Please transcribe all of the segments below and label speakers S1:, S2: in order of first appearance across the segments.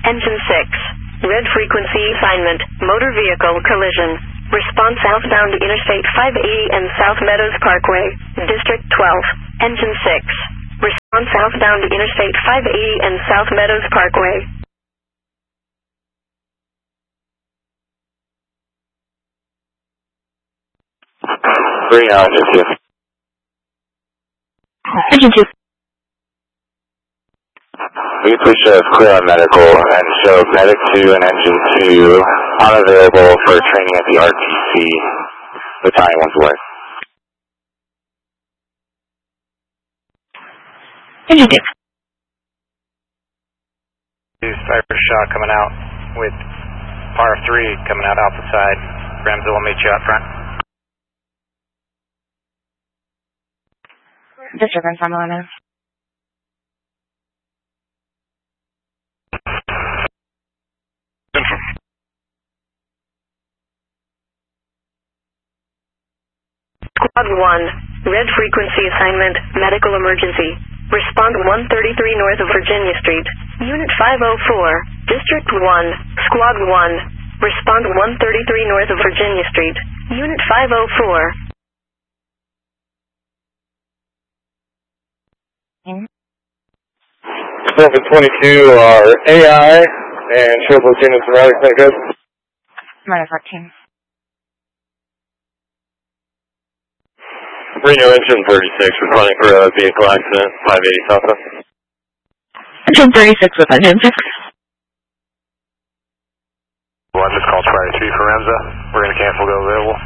S1: Engine 6. Red frequency assignment. Motor vehicle collision. Response southbound Interstate 580 and South Meadows Parkway. District 12. Engine 6. Response southbound Interstate 580 and South Meadows Parkway.
S2: Engine 2.
S1: Engine 2.
S2: We please show clear on medical and show medic 2 and engine 2 unavailable for training at the RTC. Battalion 1's away.
S1: Engine 2.
S3: Cyber shot coming out with par 3 coming out alpha side. Ramsey will meet you out front.
S4: District 1, Formula.
S1: Squad 1. Red frequency assignment. Medical emergency. Respond 133 north of Virginia Street. Unit 504. District 1. Squad 1. Respond 133 north of Virginia Street. Unit 504.
S2: Delta 22 are AI and triple units of routing. Good.
S4: Minus 14.
S2: Reno engine 36 responding for a vehicle accident 580 Southwest.
S1: Engine 36 with engine 6.
S3: One, just call Friday 3 for Ramza. We're going to cancel, go available.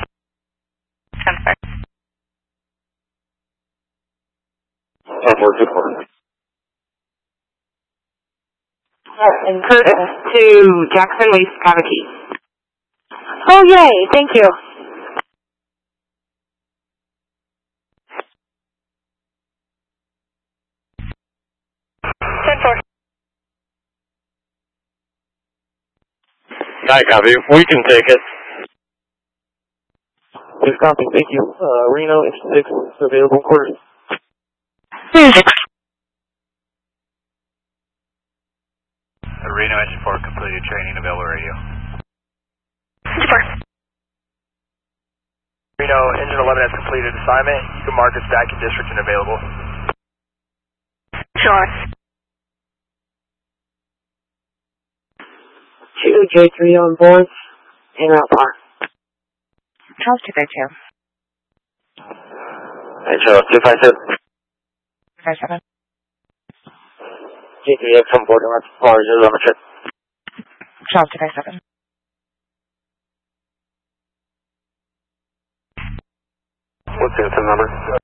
S4: And Kurt to Jackson Waste Cavity. Oh, yay. Thank you.
S2: Hi, copy. We can take it.
S5: Yes, copy. Thank you. Reno, engine 6 is available quarters.
S1: Engine 6.
S3: Reno engine 4 completed training, available radio.
S1: Engine 4.
S3: Reno engine 11 has completed assignment. You can mark its back in district and available.
S1: Sure.
S5: 2J3 on board. In route bar.
S4: Charles 252.
S2: Hey, Charles 257.
S4: 57.
S2: G3X on board and route bar 0 on the trip.
S4: Charles 257.
S3: What's the number?